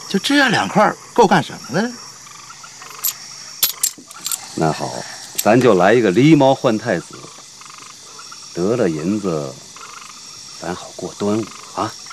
就这样2块够干什么呢？ 那好，咱就来一个狸猫换太子，得了银子，咱好过端午啊。